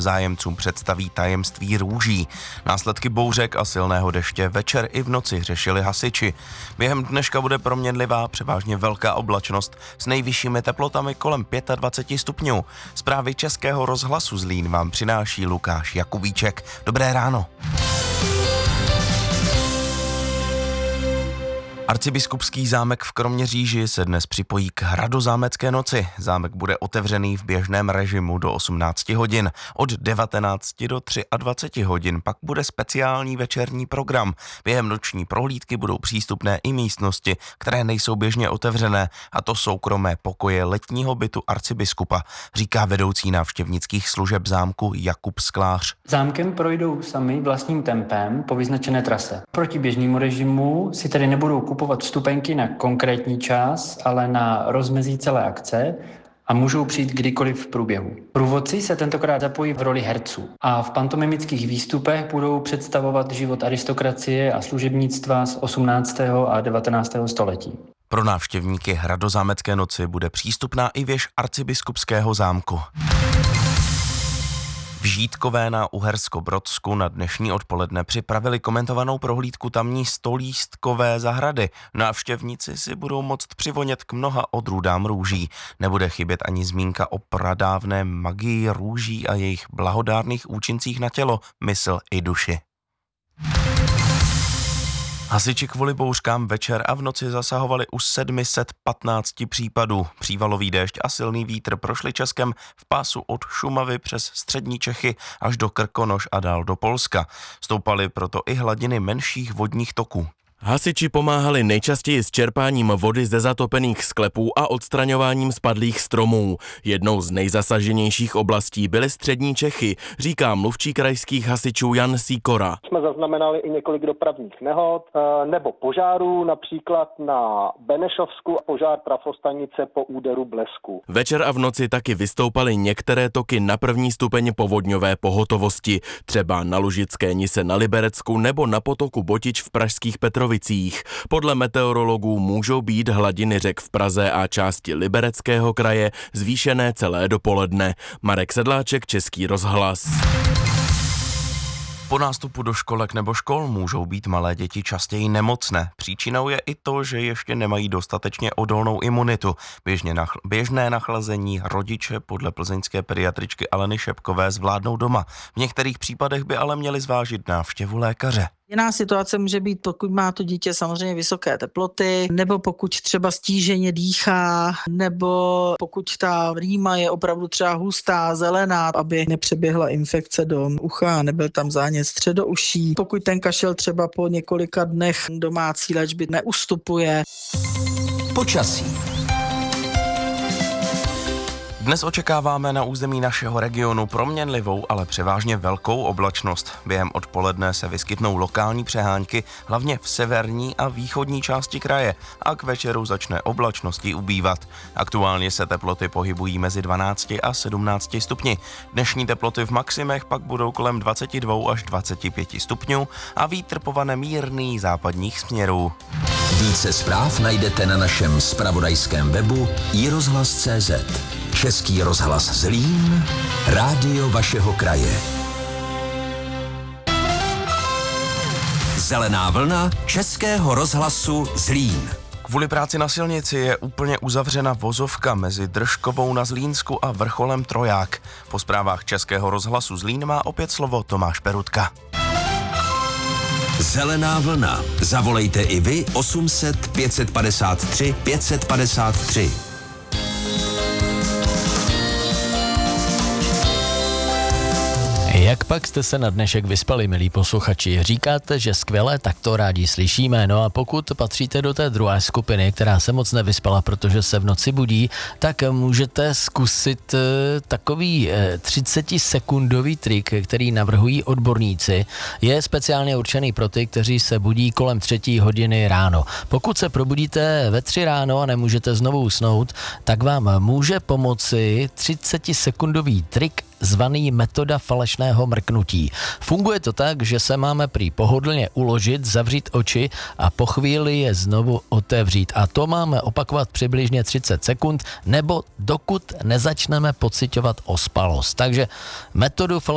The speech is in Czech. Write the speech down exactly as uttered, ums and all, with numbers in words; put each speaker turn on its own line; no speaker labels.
zájemcům představí tajemství růží. Následky bouřek a silného deště večer i v noci řešili hasiči. Během dneška bude proměnlivá, převážně velká oblačnost s nejvyššími teplotami kolem dvacet pět stupňů. Zprávy Českého rozhlasu Zlín vám přináší Lukáš Jakubíček. Dobré ráno. Arcibiskupský zámek v Kroměříži se dnes připojí k Hradozámecké noci. Zámek bude otevřený v běžném režimu do osmnácti hodin. Od devatenácti do dvaceti třech hodin pak bude speciální večerní program. Během noční prohlídky budou přístupné i místnosti, které nejsou běžně otevřené, a to soukromé pokoje letního bytu arcibiskupa, říká vedoucí návštěvnických služeb zámku Jakub Sklář.
Zámkem projdou sami vlastním tempem po vyznačené trase. Proti běžnému režimu si tedy nebudou kupovat vstupenky na konkrétní čas, ale na rozmezí celé akce a můžou přijít kdykoliv v průběhu. Průvodci se tentokrát zapojí v roli herců a v pantomimických výstupech budou představovat život aristokracie a služebnictva z osmnáctého a devatenáctého století.
Pro návštěvníky Hradozámecké noci bude přístupná i věž arcibiskupského zámku. V Žítkové na Uhersko-Brodsku na dnešní odpoledne připravili komentovanou prohlídku tamní stolístkové zahrady. Návštěvníci si budou moct přivonět k mnoha odrůdám růží. Nebude chybět ani zmínka o pradávné magii růží a jejich blahodárných účincích na tělo, mysl i duši. Hasiči kvůli bouřkám večer a v noci zasahovali u sedm set patnáct případů. Přívalový déšť a silný vítr prošli Českem v pásu od Šumavy přes střední Čechy až do Krkonoš a dál do Polska. Stoupaly proto i hladiny menších vodních toků.
Hasiči pomáhali nejčastěji s čerpáním vody ze zatopených sklepů a odstraňováním spadlých stromů. Jednou z nejzasaženějších oblastí byly střední Čechy, říká mluvčí krajských hasičů Jan Sýkora.
Jsme zaznamenali i několik dopravních nehod nebo požárů, například na Benešovsku požár trafostanice po úderu blesku.
Večer a v noci taky vystoupaly některé toky na první stupeň povodňové pohotovosti, třeba na Lužické Nise na Liberecku nebo na potoku Botič v pražských Petrovicích. Podle meteorologů můžou být hladiny řek v Praze a části Libereckého kraje zvýšené celé dopoledne. Marek Sedláček, Český rozhlas.
Po nástupu do školek nebo škol můžou být malé děti častěji nemocné. Příčinou je i to, že ještě nemají dostatečně odolnou imunitu. Běžně nachl- běžné nachlazení rodiče podle plzeňské pediatričky Aleny Šepkové zvládnou doma. V některých případech by ale měli zvážit návštěvu lékaře.
Jiná situace může být, pokud má to dítě samozřejmě vysoké teploty, nebo pokud třeba stíženě dýchá, nebo pokud ta rýma je opravdu třeba hustá, zelená, aby nepřeběhla infekce do ucha, nebyl tam zánět středouší. Pokud ten kašel třeba po několika dnech domácí léčby neustupuje.
Počasí. Dnes očekáváme na území našeho regionu proměnlivou, ale převážně velkou oblačnost. Během odpoledne se vyskytnou lokální přehánky, hlavně v severní a východní části kraje, a k večeru začne oblačnosti ubývat. Aktuálně se teploty pohybují mezi dvanácti a sedmnácti stupni. Dnešní teploty v maximech pak budou kolem dvacet dva až dvacet pět stupňů a vítr povane mírný západních směrů.
Více zpráv najdete na našem zpravodajském webu i rozhlas tečka cé zet. Český rozhlas Zlín, rádio vašeho kraje. Zelená vlna Českého rozhlasu Zlín.
Kvůli práci na silnici je úplně uzavřena vozovka mezi Držkovou na Zlínsku a vrcholem Troják. Po zprávách Českého rozhlasu Zlín má opět slovo Tomáš Perutka.
Zelená vlna. Zavolejte i vy osm set pět padesát tři pět padesát tři.
Jak pak jste se na dnešek vyspali, milí posluchači? Říkáte, že skvěle, tak to rádi slyšíme. No a pokud patříte do té druhé skupiny, která se moc nevyspala, protože se v noci budí, tak můžete zkusit takový třicetisekundový trik, který navrhují odborníci. Je speciálně určený pro ty, kteří se budí kolem třetí hodiny ráno. Pokud se probudíte ve tři ráno a nemůžete znovu usnout, tak vám může pomoci třicetisekundový trik zvaný metoda falešného mrknutí. Funguje to tak, že se máme prý pohodlně uložit, zavřít oči a po chvíli je znovu otevřít. A to máme opakovat přibližně třicet sekund, nebo dokud nezačneme pociťovat ospalost. Takže metodu